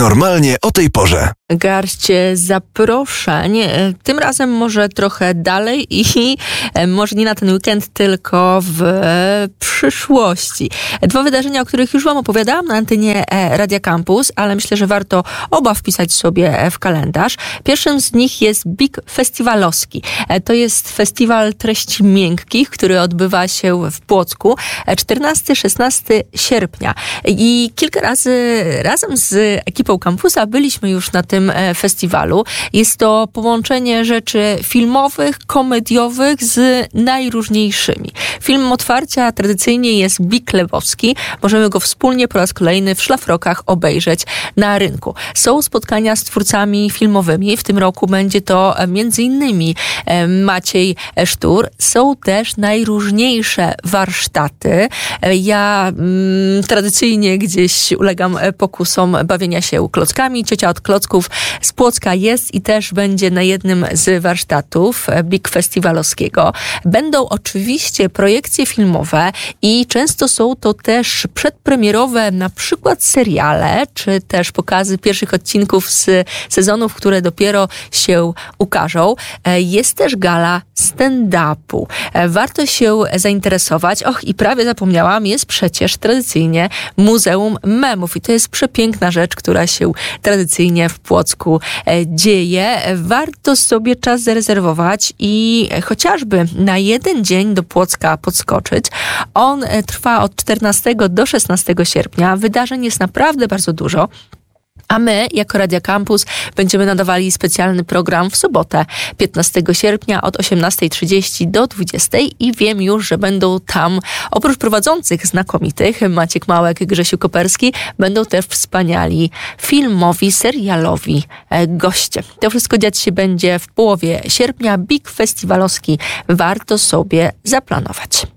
Normalnie o tej porze. Garść zaproszeń, tym razem może trochę dalej i może nie na ten weekend, tylko w przyszłości. 2 wydarzenia, o których już wam opowiadałam na antenie Radia Campus, ale myślę, że warto oba wpisać sobie w kalendarz. Pierwszym z nich jest Big Festiwalowski. To jest festiwal treści miękkich, który odbywa się w Płocku 14-16 sierpnia. I kilka razy razem z ekipą kampusa byliśmy już na tym festiwalu. Jest to połączenie rzeczy filmowych, komediowych z najróżniejszymi. Filmem otwarcia tradycyjnie jest Big Lebowski. Możemy go wspólnie po raz kolejny w szlafrokach obejrzeć na rynku. Są spotkania z twórcami filmowymi. W tym roku będzie to m.in. Maciej Sztur. Są też najróżniejsze warsztaty. Ja tradycyjnie gdzieś ulegam pokusom bawienia się klockami. Ciocia od klocków z Płocka jest i też będzie na jednym z warsztatów Big Festiwalowskiego. Będą oczywiście projekcje filmowe i często są to też przedpremierowe na przykład seriale, czy też pokazy pierwszych odcinków z sezonów, które dopiero się ukażą. Jest też gala stand-upu. Warto się zainteresować. I prawie zapomniałam, jest przecież tradycyjnie Muzeum Memów i to jest przepiękna rzecz, która się tradycyjnie w Płocku dzieje. Warto sobie czas zarezerwować i chociażby na jeden dzień do Płocka podskoczyć. On trwa od 14 do 16 sierpnia. Wydarzeń jest naprawdę bardzo dużo. A my, jako Radia Campus, będziemy nadawali specjalny program w sobotę, 15 sierpnia od 18:30 do 20:00 i wiem już, że będą tam, oprócz prowadzących znakomitych, Maciek Małek, Grzesiu Koperski, będą też wspaniali filmowi, serialowi goście. To wszystko dziać się będzie w połowie sierpnia. Big Festiwalowski warto sobie zaplanować.